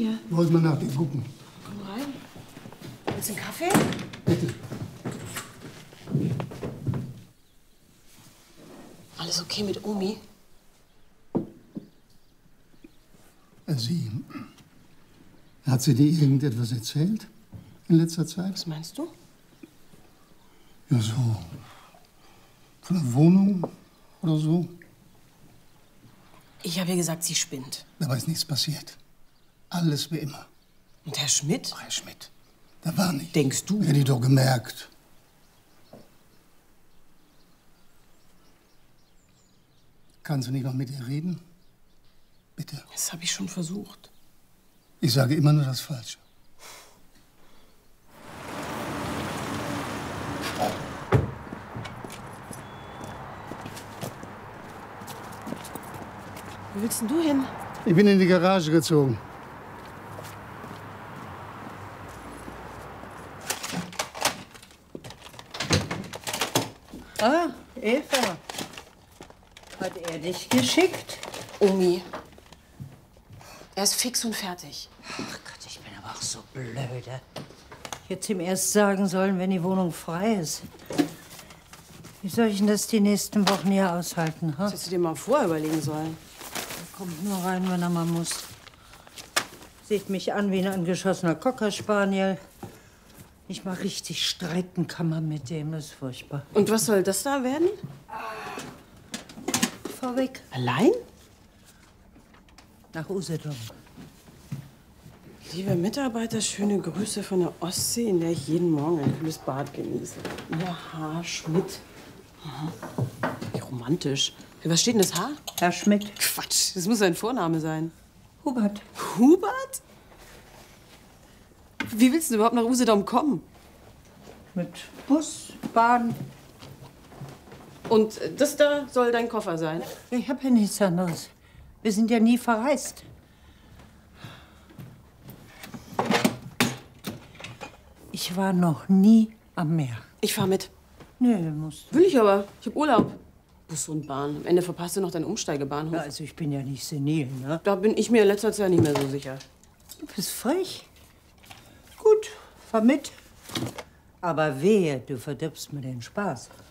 hier? Wollt mal nach dir gucken. Komm rein. Willst du einen Kaffee? Bitte. Alles okay mit Omi? Hat sie dir irgendetwas erzählt in letzter Zeit? Was meinst du? Ja, so. Von der Wohnung oder so. Ich habe ihr gesagt, sie spinnt. Dabei ist nichts passiert. Alles wie immer. Und Herr Schmidt? Ach, Herr Schmidt, da war nicht. Denkst du? Hätte ich doch gemerkt. Kannst du nicht mal mit ihr reden? Bitte. Das habe ich schon versucht. Ich sage immer nur das Falsche. Wo willst denn du hin? Ich bin in die Garage gezogen. Ah, Eva. Hat er dich geschickt? Omi. Er ist fix und fertig. Ach Gott, ich bin aber auch so blöde. Ich hätte ihm erst sagen sollen, wenn die Wohnung frei ist. Wie soll ich denn das die nächsten Wochen hier aushalten? Ha? Das hättest du dir mal vorher überlegen sollen. Er kommt nur rein, wenn er mal muss. Sieht mich an wie ein angeschossener Cocker Spaniel. Nicht mal richtig streiten kann man mit dem, das ist furchtbar. Und was soll das da werden? Fahr weg. Allein? Nach Usedom. Liebe Mitarbeiter, schöne Grüße von der Ostsee, in der ich jeden Morgen ein kühles Bad genieße. Ihr H. Schmidt. Aha. Wie romantisch. Für was steht denn das H? Herr Schmidt. Quatsch, das muss sein Vorname sein. Hubert. Hubert? Wie willst du überhaupt nach Usedom kommen? Mit Bus, Bahn. Und das da soll dein Koffer sein? Ich habe ja nichts anderes. Wir sind ja nie verreist. Ich war noch nie am Meer. Ich fahr mit. Nö, du musst. Will ich aber. Ich hab Urlaub. Bus und Bahn. Am Ende verpasst du noch deinen Umsteigebahnhof. Ja, also ich bin ja nicht senil, ne? Da bin ich mir in letzter Zeit nicht mehr so sicher. Du bist frech. Gut, fahr mit. Aber wehe, du verdirbst mir den Spaß.